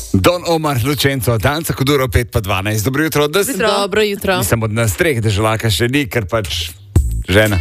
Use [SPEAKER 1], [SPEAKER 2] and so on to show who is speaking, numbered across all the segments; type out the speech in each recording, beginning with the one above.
[SPEAKER 1] Don Omar Lučenco, danca Koduro 5:12. Dobro jutro, da sem
[SPEAKER 2] Dobro jutro.
[SPEAKER 1] Nisem od nas treh, da želaka še ni, ker pač žena.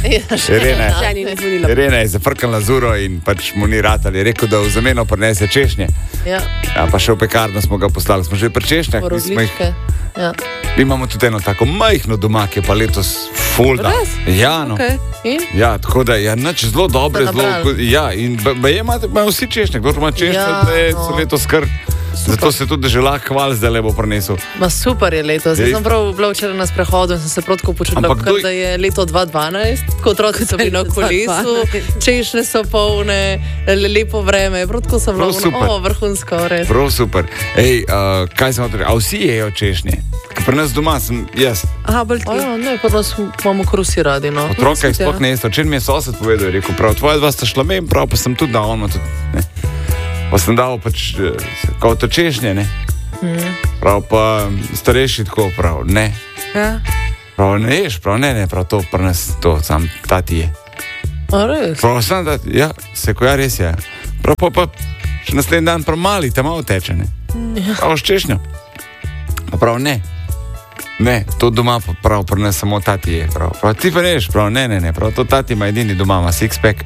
[SPEAKER 1] Irena je zafrkala zuro in pač mu ni ratal. Je rekel, da v zameno prinese češnje.
[SPEAKER 2] Ja.
[SPEAKER 1] Ja, pa še v pekarno smo ga poslali. Smo že pri češnjah.
[SPEAKER 2] Ja.
[SPEAKER 1] Mi imamo tudi eno tako majhno doma, ki je pa letos fulda. Ja, no.
[SPEAKER 2] Okay.
[SPEAKER 1] Ja, tako da je nič zelo dobre. Ja, in imajo vsi češnje. Kdo ima češnje, so letos kar. Super. Zato se tudi že lahko hvali, zdaj le bo prinesel.
[SPEAKER 2] Ma super je letos. Jaz sem prav bila včeraj na sprehodu in sem se protko počutila, da je leto 2012, ko otroci so bili na kolesu, češnje so polne, lepo vreme, protko sem bila vrhunsko, res.
[SPEAKER 1] Prav super. Ej, kaj sem hotel, a vsi jejo češnje? Pri nas doma sem jaz.
[SPEAKER 2] Aha, bolj ti. Ne, pri nas imamo krusi radi, no.
[SPEAKER 1] Otroka jih sploh ne jesto. Včeraj mi je sosed povedal, je rekel, prav, tvoja dva sta šla me in prav, pa sem tudi dal, on ima tudi, ne. Pa sem dal pač kot to češnje, ne? Prav pa starejši tako prav, ne.
[SPEAKER 2] Ja.
[SPEAKER 1] Prav ne ješ, prav ne, prav to pri nas, to sam tati je.
[SPEAKER 2] A res?
[SPEAKER 1] Prav sam tati, ja, seko ja res je. Prav pa še naslednji dan prav mali, tam malo teče, ne. Prav s češnjo. Prav ne. Ne, to doma pa prav pri nas samo tati je, prav ti pa ne ješ, prav ne, prav to tati ima edini doma, ima six-pack.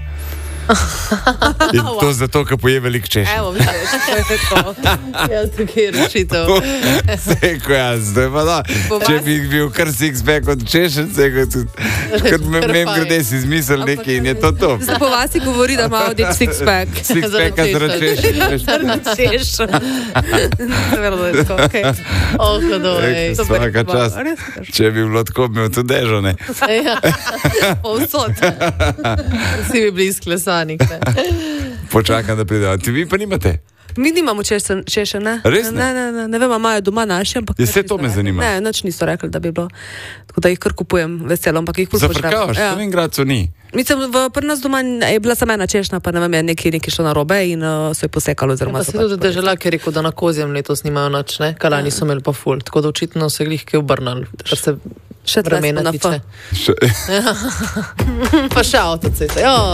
[SPEAKER 1] In to zato, ker poje veliko češnje.
[SPEAKER 2] Evo, vidiš, to je to. Ja, tukaj je rečitev.
[SPEAKER 1] Seko jaz, zdaj pa da. Če bi bil kar six-pack od češen, seko tudi. Kot mem grede si izmislil nekaj in je to to.
[SPEAKER 3] Zdaj po vasi govori, da ima odječ six-pack.
[SPEAKER 1] Six-packa zaradi češen.
[SPEAKER 3] Zaradi češen. Zavrlo je tako, okej.
[SPEAKER 2] Hodoj.
[SPEAKER 1] Svaka čast. Če bi bilo tako, bi imel tudi dežo, ne?
[SPEAKER 2] Ja, povsod. Vsi bi bili izklesani.
[SPEAKER 1] Počakam, da pride. Ti vi pa nimate?
[SPEAKER 3] Mi nimamo češen, ne?
[SPEAKER 1] Res ne?
[SPEAKER 3] Ne vem, imajo doma naši, ampak...
[SPEAKER 1] Je vse to me zanima.
[SPEAKER 3] Ne, nič niso rekli, da bi bilo. Tako da jih kar kupujem veselo, ampak jih počnem.
[SPEAKER 1] Zafrkavaš, v Slovengradcu ni.
[SPEAKER 3] Mislim, pri nas doma je bila sama ena češna, pa ne vem, je nekaj šlo narobe in so jo posekalo.
[SPEAKER 2] Pa si tudi deželak je rekel, da na Kozjem letos nimajo nič, ne? Kalani so imeli pa ful. Tako da očitno se glih kaj obrnali, kar se vremena tiče. Pa še avtoceste.